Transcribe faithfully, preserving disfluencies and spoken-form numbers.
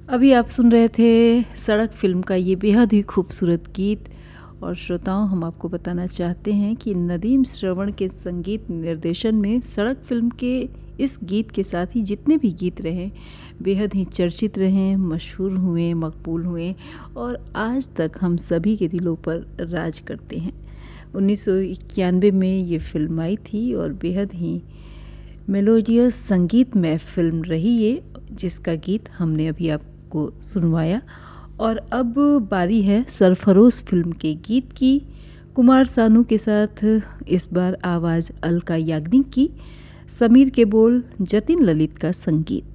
अभी आप सुन रहे थे सड़क फ़िल्म का ये बेहद ही खूबसूरत गीत। और श्रोताओं, हम आपको बताना चाहते हैं कि नदीम श्रवण के संगीत निर्देशन में सड़क फ़िल्म के इस गीत के साथ ही जितने भी गीत रहे बेहद ही चर्चित रहे, मशहूर हुए, मकबूल हुए और आज तक हम सभी के दिलों पर राज करते हैं। उन्नीस सौ इक्यानवे में ये फ़िल्म आई थी और बेहद ही मेलोडियस संगीतमय फ़िल्म रही ये, जिसका गीत हमने अभी आपको सुनवाया। और अब बारी है सरफरोश फ़िल्म के गीत की। कुमार सानू के साथ इस बार आवाज़ अलका याग्निक की, समीर के बोल, जतिन ललित का संगीत।